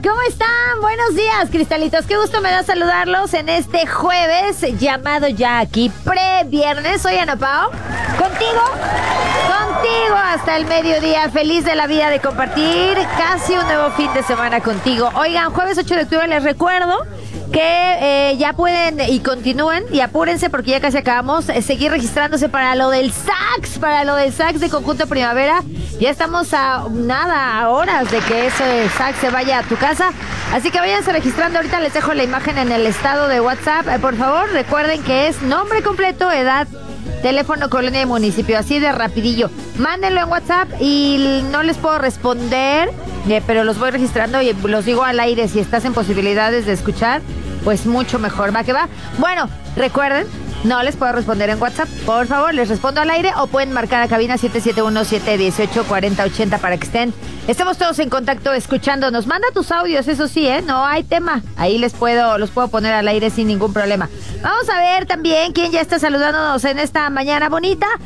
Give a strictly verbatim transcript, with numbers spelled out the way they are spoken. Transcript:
¿Cómo están? Buenos días, cristalitos. Qué gusto me da saludarlos en este jueves llamado ya aquí pre-viernes. Soy Ana Pao. Contigo, contigo hasta el mediodía. Feliz de la vida de compartir casi un nuevo fin de semana contigo. Oigan, jueves ocho de octubre les recuerdo que eh, ya pueden y continúen y apúrense porque ya casi acabamos, eh, seguir registrándose para lo del sax, para lo del sax de Conjunto Primavera. Ya estamos a nada, a horas de que ese sax se vaya a tu casa, así que váyanse registrando. Ahorita les dejo la imagen en el estado de WhatsApp. Eh, por favor, recuerden que es nombre completo, edad, teléfono, colonia y municipio, así de rapidillo. Mándenlo en WhatsApp y no les puedo responder, eh, pero los voy registrando y los digo al aire. Si estás en posibilidades de escuchar, pues mucho mejor, va que va. Bueno, recuerden, no les puedo responder en WhatsApp. Por favor, les respondo al aire o pueden marcar a cabina siete siete uno, siete uno ocho, cuatro cero ocho cero para que estén, estemos todos en contacto escuchándonos. Manda tus audios, eso sí, ¿eh? No hay tema. Ahí les puedo, los puedo poner al aire sin ningún problema. Vamos a ver también quién ya está saludándonos en esta mañana bonita.